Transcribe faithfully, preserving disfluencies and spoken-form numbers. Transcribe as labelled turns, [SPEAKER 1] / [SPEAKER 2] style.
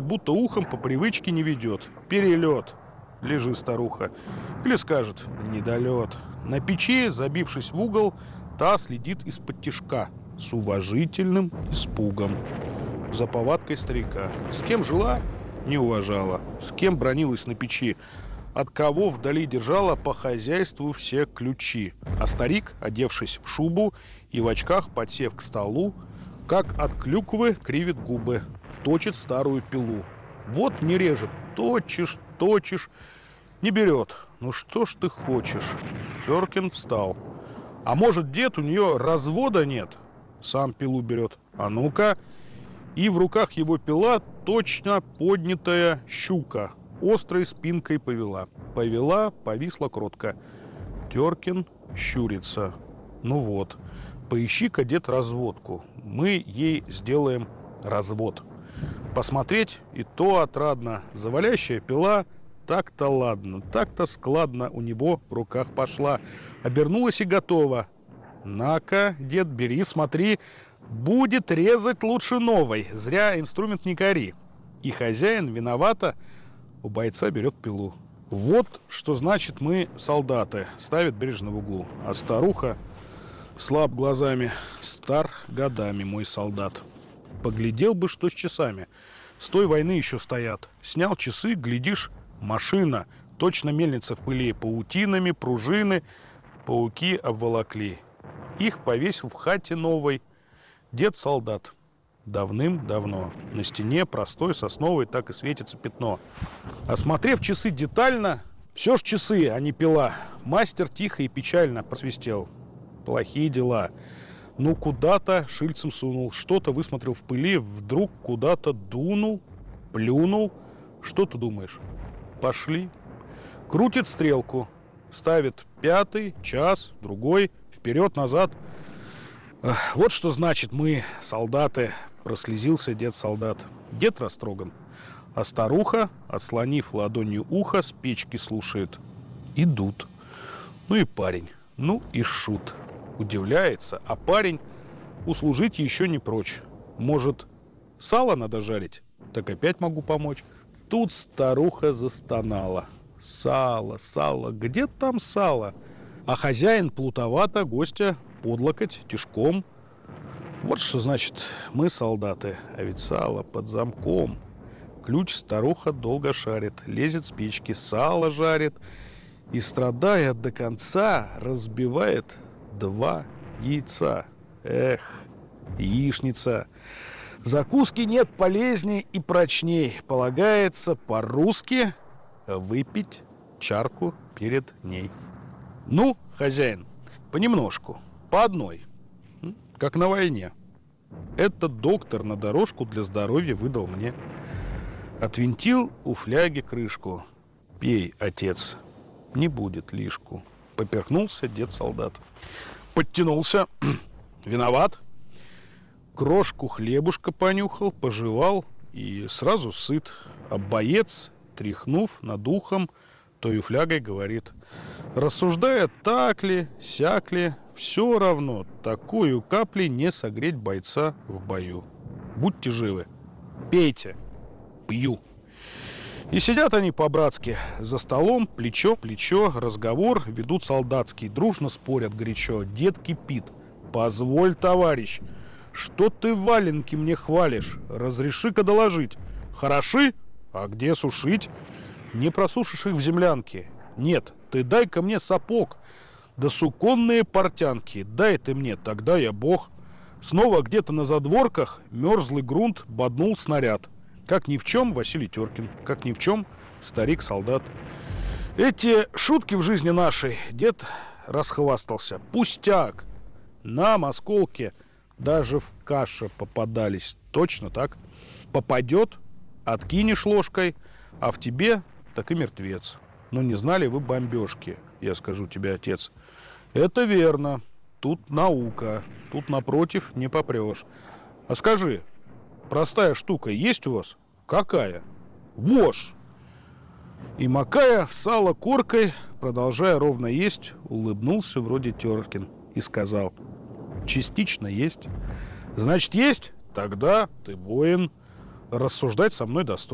[SPEAKER 1] будто ухом по привычке не ведет. Перелет. Лежи, старуха. Или скажет: недолет. На печи, забившись в угол, та следит из-под тишка с уважительным испугом за повадкой старика. С кем жила, не уважала. С кем бранилась на печи, от кого вдали держала по хозяйству все ключи. А старик, одевшись в шубу и в очках, подсев к столу, как от клюквы кривит губы, точит старую пилу. Вот не режет, точишь, точишь, не берет. Ну что ж ты хочешь? Теркин встал. А может, дед, у нее развода нет? Сам пилу берет. А ну-ка. И в руках его пила, точно поднятая щука, острой спинкой повела. Повела, повисла кротко. Теркин щурится. Ну вот, поищи-ка, дед, разводку. Мы ей сделаем развод. Посмотреть и то отрадно. Завалящая пила, так-то ладно, так-то складно у него в руках пошла. Обернулась и готова. На-ка, дед, бери, смотри, будет резать лучше новой. Зря инструмент не кори. И хозяин виновато у бойца берет пилу. Вот что значит мы солдаты, ставит бережно в углу. А старуха слаб глазами, стар годами мой солдат. Поглядел бы, что с часами. С той войны еще стоят. Снял часы, глядишь, машина. Точно мельница в пыли. Паутинами, пружины, пауки обволокли. Их повесил в хате новой дед-солдат. Давным-давно. На стене простой сосновой так и светится пятно. Осмотрев часы детально, все ж часы, а не пила, мастер тихо и печально просвистел. Плохие дела. Ну, куда-то шильцем сунул, что-то высмотрел в пыли, вдруг куда-то дунул, плюнул. Что ты думаешь? Пошли. Крутит стрелку, ставит пятый, час, другой, вперед-назад. Вот что значит мы, солдаты, прослезился дед-солдат. Дед растроган, а старуха, отслонив ладонью ухо, с печки слушает. Идут. Ну и парень, ну и шут. Удивляется, а парень услужить еще не прочь. Может, сало надо жарить? Так опять могу помочь. Тут старуха застонала. Сало, сало, где там сало? А хозяин плутовато гостя под локоть, тишком. Вот что значит мы солдаты, а ведь сало под замком. Ключ старуха долго шарит, лезет с печки, сало жарит и, страдая до конца, разбивает два яйца. Эх, яичница. Закуски нет полезней и прочней. Полагается по-русски выпить чарку перед ней. Ну, хозяин, понемножку, по одной, как на войне. Этот доктор на дорожку для здоровья выдал мне. Отвинтил у фляги крышку. Пей, отец, не будет лишку. Поперхнулся дед-солдат. Подтянулся. Виноват. Крошку хлебушка понюхал, пожевал и сразу сыт. А боец, тряхнув над ухом, той флягой говорит: рассуждая так ли, сяк ли, все равно такую капли не согреть бойца в бою. Будьте живы. Пейте. Пью. И сидят они по-братски за столом, плечо, плечо, разговор ведут солдатский, дружно спорят горячо. Дед кипит. Позволь, товарищ, что ты валенки мне хвалишь? Разреши-ка доложить. Хороши? А где сушить? Не просушишь их в землянке. Нет, ты дай-ка мне сапог, да суконные портянки. Дай ты мне, тогда я бог. Снова где-то на задворках мерзлый грунт боднул снаряд. Как ни в чем Василий Теркин, как ни в чем старик-солдат. Эти шутки в жизни нашей дед расхвастался. Пустяк. Нам, осколки, даже в каше попадались. Точно так. Попадет, откинешь ложкой, а в тебе так и мертвец. Но не знали вы бомбежки, я скажу тебе, отец. Это верно. Тут наука. Тут напротив не попрешь. А скажи, простая штука есть у вас? Какая? Вошь! И, макая в сало коркой, продолжая ровно есть, улыбнулся вроде Теркин и сказал: частично есть. Значит, есть? Тогда ты воин. Рассуждать со мной достойно.